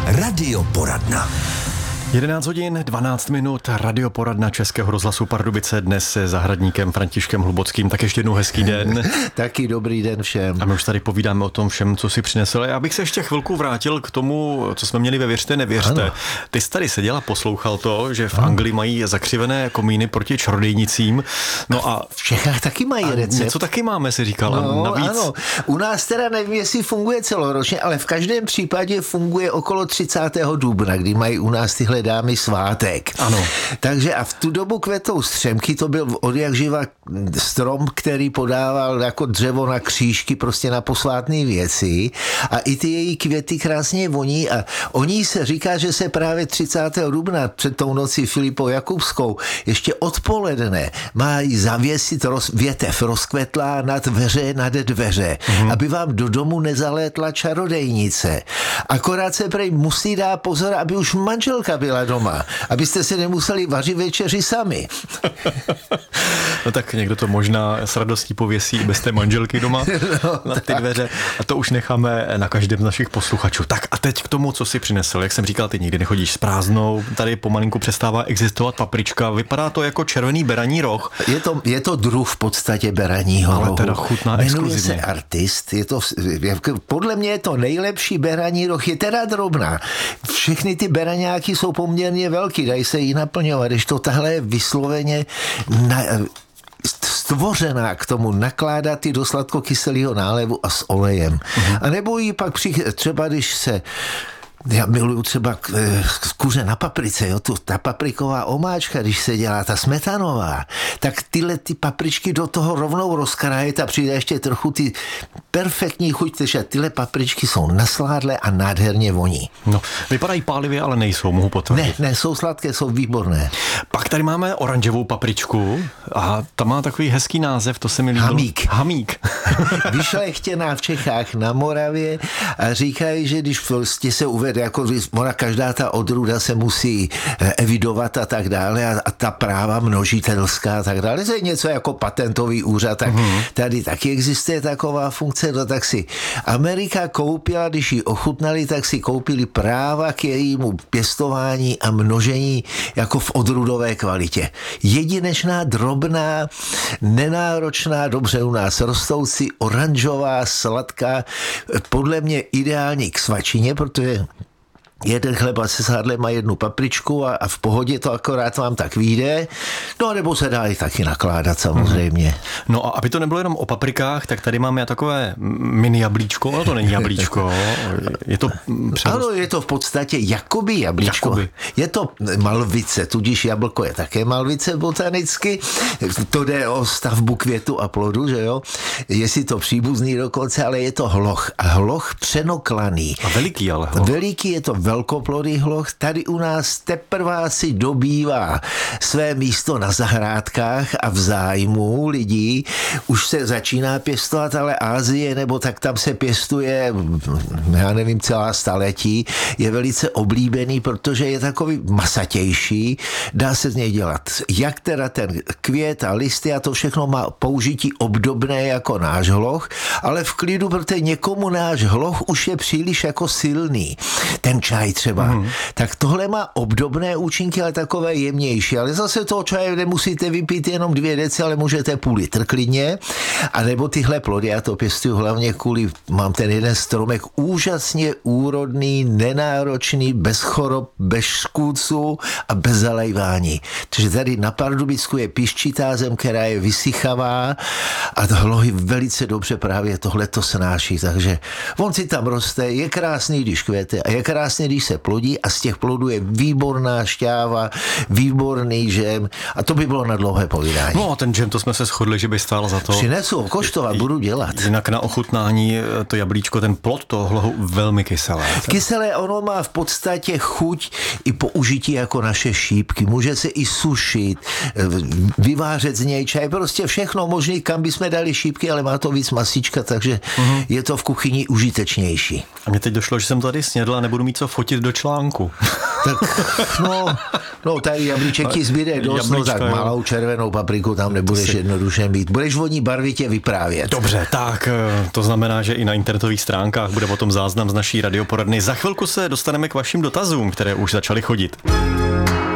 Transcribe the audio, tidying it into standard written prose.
Radioporadna. 11 hodin, 12 minut, radioporadna Českého rozhlasu Pardubice dnes se zahradníkem Františkem Hlubockým. Tak ještě jednou hezký den. Taky dobrý den všem. A my už tady povídáme o tom všem, co si přinesl. Já bych se ještě chvilku vrátil k tomu, co jsme měli ve Věřte, nevěřte. Ano. Ty jsi tady seděl a poslouchal to, že v Anglii mají zakřivené komíny proti čarodějnicím. No a v Čechách taky mají recept. Něco taky máme, si říkal. No, navíc. Ano. U nás teda nevím, jestli funguje celoročně, ale v každém případě funguje okolo 30. dubna, kdy mají u nás tyhle dámy svátek. Ano. Takže a v tu dobu kvetou střemky, to byl odjakživa strom, který podával jako dřevo na křížky, prostě na posvátné věci, a i ty její květy krásně voní a o ní se říká, že se právě 30. dubna před tou nocí Filipou Jakubskou ještě odpoledne mají zavěsit větev rozkvetlá nad dveře, aby vám do domu nezalétla čarodejnice. Akorát se prej musí dát pozor, aby už manželka byla doma, abyste se nemuseli vařit večeři sami. No tak někdo to možná s radostí pověsí bez té manželky doma na ty dveře, a to už necháme na každém z našich posluchačů. Tak a teď k tomu, co si přinesl. Jak jsem říkal, ty nikdy nechodíš s prázdnou, tady pomalinku přestává existovat paprička. Vypadá to jako červený beraní roh. Je to druh v podstatě beraního rohu. Ale teda chutná exkluzivně. Jmenuje se Artist. Podle mě je to nejlepší beraní roh. Je teda drobná. Všechny ty beraňáky jsou poměrně velký, dají se jí naplňovat, když to tahle je vysloveně stvořená k tomu nakládat i do sladkokyselého nálevu a s olejem. A nebo jí pak třeba, když se já miluju třeba kuře na paprice, jo, ta papriková omáčka, když se dělá ta smetanová, tak tyhle ty papričky do toho rovnou rozkrájet a přijde ještě trochu ty perfektní chuť, takže tyhle papričky jsou nasládlé a nádherně voní. No, vypadají pálivě, ale nejsou, mohu potvrdit. Ne, jsou sladké, jsou výborné. Pak tady máme oranžovou papričku a ta má takový hezký název, to se mi líbilo. Hamík. Vyšlechtěná v Čechách na Moravě a říkají, že když prostě se uvede, jako každá ta odrůda se musí evidovat a tak dále a ta práva množitelská a tak dále. To je něco jako patentový úřad, tak tady taky existuje taková funkce, no tak si Amerika koupila, když ji ochutnali, tak si koupili práva k jejímu pěstování a množení jako v odrůdové kvalitě. Jedinečná, drobná, nenáročná, dobře u nás rostoucí, oranžová, sladká, podle mě ideální k svačině, protože jeden chleba se sádlem a jednu papričku a v pohodě to akorát vám tak vyjde. No nebo se dá i taky nakládat samozřejmě. No a aby to nebylo jenom o paprikách, tak tady máme takové mini jablíčko, ale to není jablíčko. Je to Ano, je to v podstatě jakoby jablíčko. Je to malvice, tudíž jablko je také malvice botanicky. To jde o stavbu květu a plodu, že jo? Jestli to příbuzný dokonce, ale je to hloch. A hloch přenoklaný. A veliký ale hloch. Veliký je to velkoplodý hloch, tady u nás teprve si dobývá své místo na zahrádkách a v zájmu lidí. Už se začíná pěstovat, ale Asie, nebo tak tam se pěstuje, já nevím, celá staletí, je velice oblíbený, protože je takový masatější, dá se z něj dělat jak teda ten květ a listy a to všechno má použití obdobné jako náš hloch, ale v klidu, protože někomu náš hloch už je příliš jako silný. Ten čaj třeba. Tak tohle má obdobné účinky, ale takové jemnější. Ale zase toho čaje nemusíte vypít jenom 2 deci, ale můžete půl litr klidně. A nebo tyhle plody, já to pěstuju hlavně kvůli, mám ten jeden stromek úžasně úrodný, nenáročný, bez chorob, bez škůdců a bez zalejvání. Takže tady na Pardubicku je píščitá zem, která je vysychavá a hlohy velice dobře právě tohleto snáší. Takže on si tam roste, je krásný, když kvete a je krásný, když se plodí a z těch plodů je výborná šťáva, výborný džem a to by bylo na dlouhé povídání. No a ten džem, to jsme se shodli, že by stál za to. Přinesu, koštovat, budu dělat. Jinak na ochutnání to jablíčko, ten plod toho hlohu velmi kyselé. Kyselé, ono má v podstatě chuť i použití jako naše šípky. Může se i sušit, vyvářet z něj čaj, prostě všechno možný, kam bychom dali šípky, ale má to víc masíčka, takže je to v kuchyni užitečnější. A mě teď došlo, že jsem tady snědl a nebudu mít co fotit do článku. Tak, no tady jablíček ti zbyde dost, no tak malou červenou papriku tam nebudeš jednoduše mít. Budeš o ní barvitě vyprávět. Dobře, tak to znamená, že i na internetových stránkách bude potom záznam z naší radioporadny. Za chvilku se dostaneme k vašim dotazům, které už začaly chodit.